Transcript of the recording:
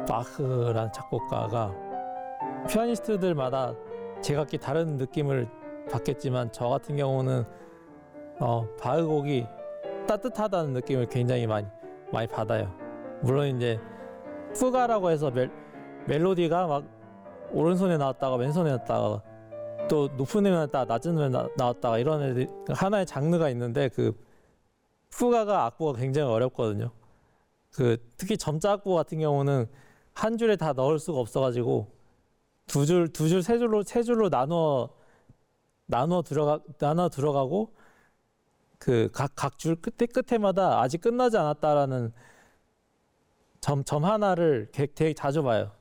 바흐라는 작곡가가 피아니스트들마다 제각기 다른 느낌을 받겠지만 저 같은 경우는 바흐 곡이 따뜻하다는 느낌을 굉장히 많이 받아요. 물론 이제 푸가라고 해서 멜로디가 막 오른손에 나왔다가 왼손에 나왔다가 또 높은 음에 나왔다가 낮은 음에 나왔다가 이런 애들 하나의 장르가 있는데 그 푸가가 악보가 굉장히 어렵거든요. 그 특히 점자 악보 같은 경우는 한 줄에 다 넣을 수가 없어가지고 두 줄, 세 줄로 나눠 들어가고 그 각 줄 끝에마다 아직 끝나지 않았다라는 점 하나를 되게 자주 봐요.